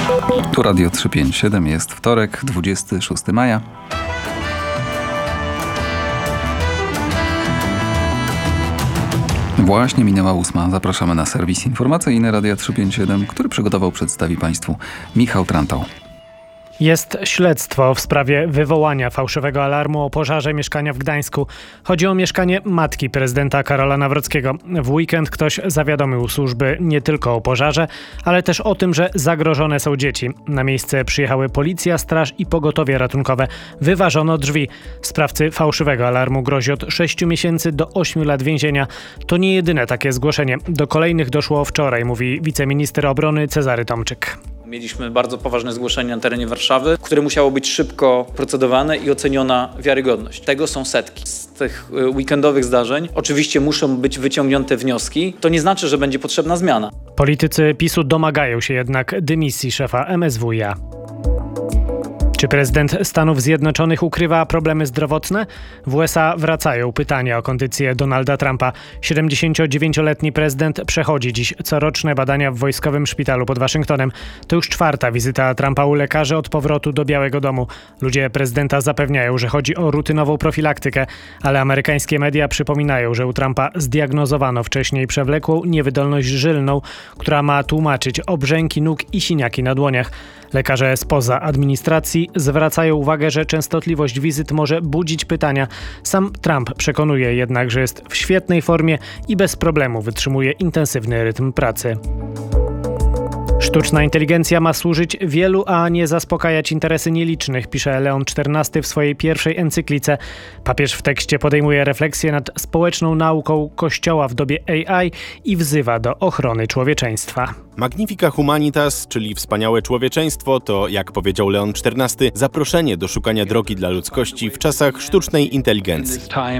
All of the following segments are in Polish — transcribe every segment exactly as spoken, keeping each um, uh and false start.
Tu Radio trzysta pięćdziesiąt siedem, jest wtorek, dwudziestego szóstego maja. Właśnie minęła ósma. Zapraszamy na serwis informacyjny Radia trzysta pięćdziesiąt siedem, który przygotował, przedstawi Państwu Michał Trantał. Jest śledztwo w sprawie wywołania fałszywego alarmu o pożarze mieszkania w Gdańsku. Chodzi o mieszkanie matki prezydenta Karola Nawrockiego. W weekend ktoś zawiadomił służby nie tylko o pożarze, ale też o tym, że zagrożone są dzieci. Na miejsce przyjechały policja, straż i pogotowie ratunkowe. Wyważono drzwi. Sprawcy fałszywego alarmu grozi od sześciu miesięcy do ośmiu lat więzienia. To nie jedyne takie zgłoszenie. Do kolejnych doszło wczoraj, mówi wiceminister obrony Cezary Tomczyk. Mieliśmy bardzo poważne zgłoszenie na terenie Warszawy, które musiało być szybko procedowane i oceniona wiarygodność. Tego są setki. Z tych weekendowych zdarzeń oczywiście muszą być wyciągnięte wnioski. To nie znaczy, że będzie potrzebna zmiana. Politycy PiSu domagają się jednak dymisji szefa M S W i A. Czy prezydent Stanów Zjednoczonych ukrywa problemy zdrowotne? W U S A wracają pytania o kondycję Donalda Trumpa. siedemdziesięciodziewięcioletni prezydent przechodzi dziś coroczne badania w wojskowym szpitalu pod Waszyngtonem. To już czwarta wizyta Trumpa u lekarzy od powrotu do Białego Domu. Ludzie prezydenta zapewniają, że chodzi o rutynową profilaktykę, ale amerykańskie media przypominają, że u Trumpa zdiagnozowano wcześniej przewlekłą niewydolność żylną, która ma tłumaczyć obrzęki nóg i siniaki na dłoniach. Lekarze spoza administracji zwracają uwagę, że częstotliwość wizyt może budzić pytania. Sam Trump przekonuje jednak, że jest w świetnej formie i bez problemu wytrzymuje intensywny rytm pracy. Sztuczna inteligencja ma służyć wielu, a nie zaspokajać interesy nielicznych, pisze Leon czternasty w swojej pierwszej encyklice. Papież w tekście podejmuje refleksję nad społeczną nauką Kościoła w dobie A I i wzywa do ochrony człowieczeństwa. Magnifica Humanitas, czyli wspaniałe człowieczeństwo, to, jak powiedział Leon czternasty, zaproszenie do szukania drogi dla ludzkości w czasach sztucznej inteligencji.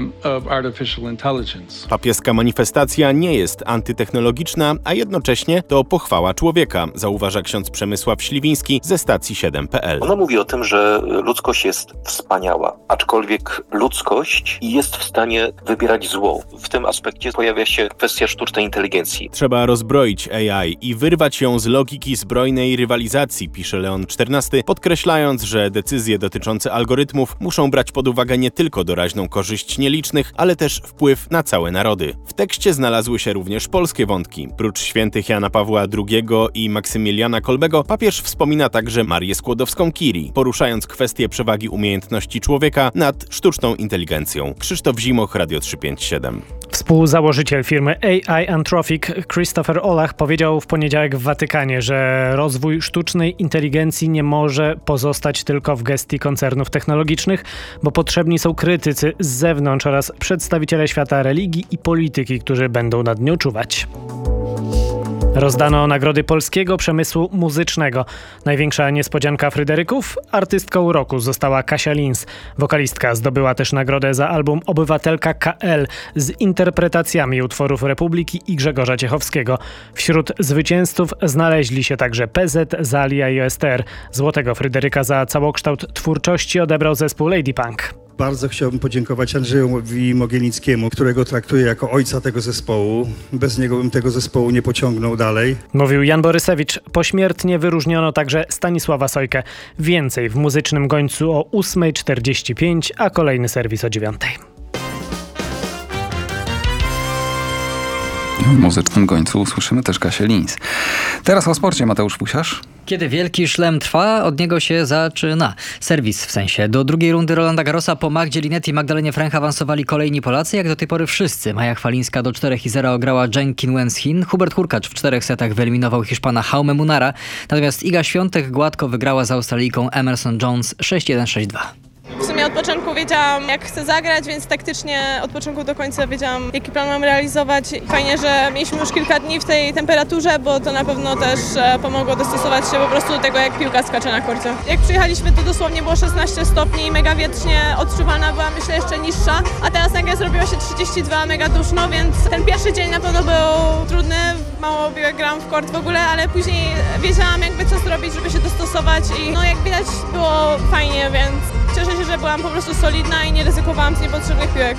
Papieska manifestacja nie jest antytechnologiczna, a jednocześnie to pochwała człowieka, zauważa ksiądz Przemysław Śliwiński ze stacji siedem kropka p l. Ona mówi o tym, że ludzkość jest wspaniała, aczkolwiek ludzkość jest w stanie wybierać zło. W tym aspekcie pojawia się kwestia sztucznej inteligencji. Trzeba rozbroić A I i wyrwać ją z logiki zbrojnej rywalizacji, pisze Leon czternasty, podkreślając, że decyzje dotyczące algorytmów muszą brać pod uwagę nie tylko doraźną korzyść nielicznych, ale też wpływ na całe narody. W tekście znalazły się również polskie wątki. Prócz świętych Jana Pawła drugiego i Maksymiliana Kolbego, papież wspomina także Marię Skłodowską-Curie, poruszając kwestię przewagi umiejętności człowieka nad sztuczną inteligencją. Krzysztof Zimoch, Radio trzysta pięćdziesiąt siedem. Współzałożyciel firmy A I Anthropic Christopher Olach powiedział w poniedziałek w Watykanie, że rozwój sztucznej inteligencji nie może pozostać tylko w gestii koncernów technologicznych, bo potrzebni są krytycy z zewnątrz oraz przedstawiciele świata religii i polityki, którzy będą nad nią czuwać. Rozdano nagrody polskiego przemysłu muzycznego. Największa niespodzianka Fryderyków? Artystką roku została Kasia Lins. Wokalistka zdobyła też nagrodę za album Obywatelka K L z interpretacjami utworów Republiki i Grzegorza Ciechowskiego. Wśród zwycięzców znaleźli się także P Z, Zalia i O S T R. Złotego Fryderyka za całokształt twórczości odebrał zespół Lady Punk. Bardzo chciałbym podziękować Andrzejowi Mogienickiemu, którego traktuję jako ojca tego zespołu. Bez niego bym tego zespołu nie pociągnął dalej. Mówił Jan Borysewicz. Pośmiertnie wyróżniono także Stanisława Sojkę. Więcej w muzycznym gońcu o ósma czterdzieści pięć, a kolejny serwis o dziewiątej. W muzycznym gońcu usłyszymy też Kasię Lins. Teraz o sporcie, Mateusz Pusiarz. Kiedy wielki szlem trwa, od niego się zaczyna. Serwis w sensie. Do drugiej rundy Rolanda Garrosa po Magdzie Linette i Magdalenie Frank awansowali kolejni Polacy, jak do tej pory wszyscy. Maja Chwalińska do cztery zero ograła Zheng Qinwen z Chin. Hubert Hurkacz w czterech setach wyeliminował Hiszpana Jaume Munara. Natomiast Iga Świątek gładko wygrała z Australijką Emerson Jones sześć jeden sześć dwa. W sumie od początku wiedziałam, jak chcę zagrać, więc taktycznie od początku do końca wiedziałam, jaki plan mam realizować. Fajnie, że mieliśmy już kilka dni w tej temperaturze, bo to na pewno też pomogło dostosować się po prostu do tego, jak piłka skacze na korcie. Jak przyjechaliśmy, to dosłownie było szesnaście stopni, mega wietrznie, odczuwalna była, myślę, jeszcze niższa, a teraz nagle zrobiło się trzydzieści dwa, mega duszno, więc ten pierwszy dzień na pewno był trudny, mało grałam w kort w ogóle, ale później wiedziałam, jakby co zrobić, żeby się dostosować i no jak widać było fajnie, więc cieszę się, że byłam po prostu solidna i nie ryzykowałam z niepotrzebnych piłek.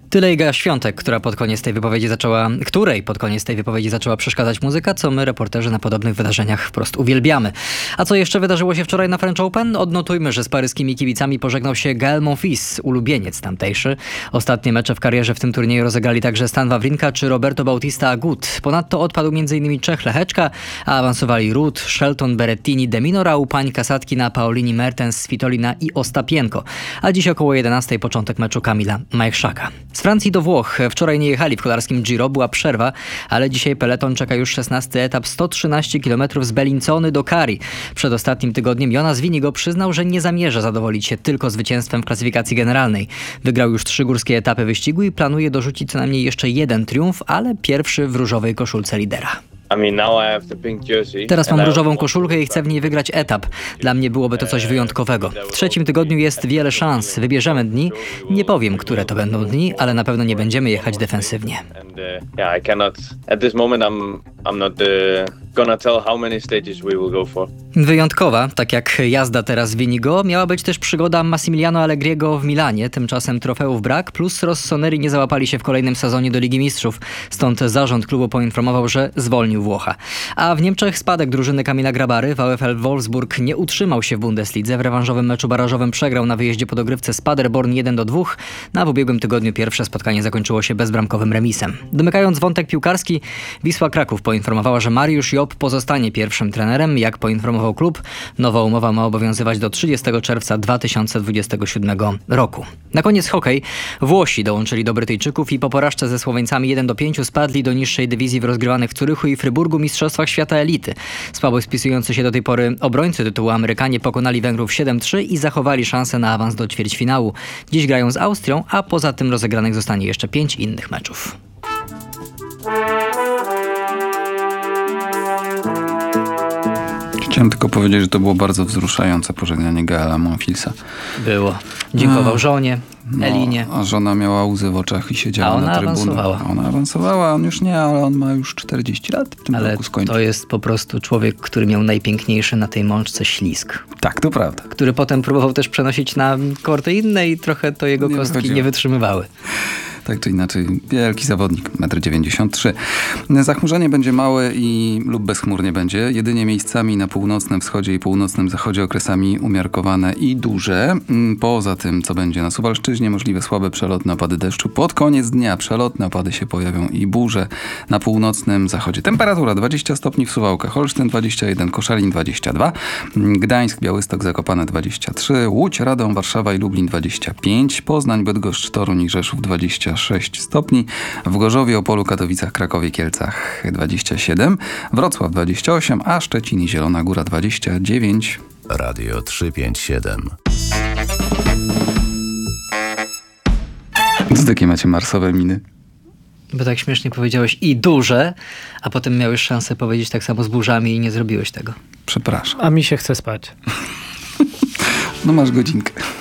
Tyle Iga Świątek, która pod koniec tej wypowiedzi zaczęła, której pod koniec tej wypowiedzi zaczęła przeszkadzać muzyka, co my, reporterzy, na podobnych wydarzeniach wprost uwielbiamy. A co jeszcze wydarzyło się wczoraj na French Open? Odnotujmy, że z paryskimi kibicami pożegnał się Gael Monfils, ulubieniec tamtejszy. Ostatnie mecze w karierze w tym turnieju rozegrali także Stan Wawrinka czy Roberto Bautista Agut. Ponadto odpadł m.in. Czech Lecheczka, a awansowali Ruud, Shelton, Berrettini, De Minaur, Upań, Kasatkina, Paolini, Mertens, Svitolina i Ostapienko. A dziś około jedenastej początek meczu Kamila Majchrzaka. Z Francji do Włoch. Wczoraj nie jechali w kolarskim Giro, była przerwa, ale dzisiaj peleton czeka już szesnasty etap, sto trzynaście kilometrów z Bellinzony do Cari. Przed ostatnim tygodniem Jonas Vingegaard przyznał, że nie zamierza zadowolić się tylko zwycięstwem w klasyfikacji generalnej. Wygrał już trzy górskie etapy wyścigu i planuje dorzucić co najmniej jeszcze jeden triumf, ale pierwszy w różowej koszulce lidera. Teraz mam różową koszulkę i chcę w niej wygrać etap. Dla mnie byłoby to coś wyjątkowego. W trzecim tygodniu jest wiele szans. Wybierzemy dni. Nie powiem, które to będą dni, ale na pewno nie będziemy jechać defensywnie. Wyjątkowa, tak jak jazda teraz Vinigo, miała być też przygoda Massimiliano Allegriego w Milanie. Tymczasem trofeów brak, plus Rossoneri nie załapali się w kolejnym sezonie do Ligi Mistrzów. Stąd zarząd klubu poinformował, że zwolnił Włocha. A w Niemczech spadek drużyny Kamila Grabary. VfL Wolfsburg nie utrzymał się w Bundeslidze. W rewanżowym meczu barażowym przegrał na wyjeździe po dogrywce z Paderborn jeden do dwóch. Na w ubiegłym tygodniu pierwsze spotkanie zakończyło się bezbramkowym remisem. Domykając wątek piłkarski, Wisła Kraków poinformowała, że Mariusz Job pozostanie pierwszym trenerem. Jak poinformował klub, nowa umowa ma obowiązywać do trzydziestego czerwca dwa tysiące dwudziestego siódmego roku. Na koniec hokej. Włosi dołączyli do Brytyjczyków i po porażce ze Słoweńcami jeden do pięciu spadli do niższej dywizji w rozgrywanych w Zurychu i Fryburgu Mistrzostwach Świata Elity. Słabo spisujący się do tej pory obrońcy tytułu Amerykanie pokonali Węgrów siedem trzy i zachowali szansę na awans do ćwierćfinału. Dziś grają z Austrią, a poza tym rozegranych zostanie jeszcze pięć innych meczów. Chciałem tylko powiedzieć, że to było bardzo wzruszające pożegnanie Gaela Monfilsa. Było. Dziękował żonie, No, Elinie. a żona miała łzy w oczach i siedziała A ona na trybunach. awansowała. Ona awansowała, on już nie, ale on ma już czterdzieści lat. W tym Ale roku skończy. to jest po prostu człowiek, który miał najpiękniejszy na tej mączce ślizg. Tak, to prawda. Który potem próbował też przenosić na korty inne i trochę to jego Nie kostki wychodziło. nie wytrzymywały. Tak czy inaczej, wielki zawodnik, metr dziewięćdziesiąt trzy. Zachmurzenie będzie małe i lub bezchmurnie będzie. Jedynie miejscami na północnym wschodzie i północnym zachodzie okresami umiarkowane i duże. Poza tym, co będzie na Suwalszczyźnie, możliwe słabe przelotne opady deszczu. Pod koniec dnia przelotne opady się pojawią i burze na północnym zachodzie. Temperatura dwadzieścia stopni w Suwałkach, Olsztyn dwadzieścia jeden, Koszalin dwadzieścia dwa, Gdańsk, Białystok, Zakopane dwadzieścia trzy, Łódź, Radom, Warszawa i Lublin dwadzieścia pięć, Poznań, Bydgoszcz, Toruń i Rzeszów dwadzieścia sześć stopni, w Gorzowie, Opolu, Katowicach, Krakowie, Kielcach dwadzieścia siedem, Wrocław dwadzieścia osiem, a Szczecin i Zielona Góra dwadzieścia dziewięć. Radio trzysta pięćdziesiąt siedem. Z jakie macie marsowe miny? Bo tak śmiesznie powiedziałeś i duże, a potem miałeś szansę powiedzieć tak samo z burzami i nie zrobiłeś tego. Przepraszam. A mi się chce spać. No masz godzinkę.